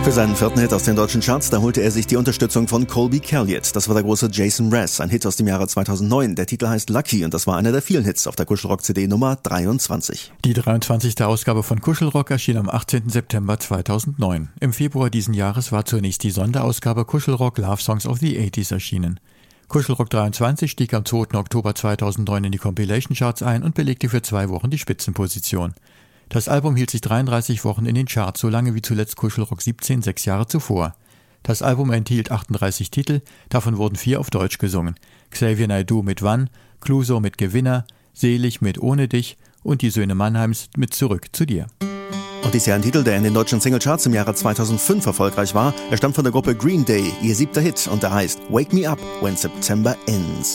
Für seinen vierten Hit aus den deutschen Charts, da holte er sich die Unterstützung von Colby Calliot. Das war der große Jason Mraz, ein Hit aus dem Jahre 2009. Der Titel heißt Lucky und das war einer der vielen Hits auf der Kuschelrock-CD Nummer 23. Die 23. Ausgabe von Kuschelrock erschien am 18. September 2009. Im Februar diesen Jahres war zunächst die Sonderausgabe Kuschelrock Love Songs of the 80s erschienen. Kuschelrock 23 stieg am 2. Oktober 2009 in die Compilation Charts ein und belegte für 2 Wochen die Spitzenposition. Das Album hielt sich 33 Wochen in den Charts, so lange wie zuletzt Kuschelrock 17, 6 Jahre zuvor. Das Album enthielt 38 Titel, davon wurden 4 auf Deutsch gesungen. Xavier Naidoo mit Wann, Clouseau mit Gewinner, Selig mit Ohne dich und die Söhne Mannheims mit Zurück zu dir. Und dies ist ja ein Titel, der in den deutschen Singlecharts im Jahre 2005 erfolgreich war. Er stammt von der Gruppe Green Day, ihr 7. Hit, und der heißt Wake Me Up When September Ends.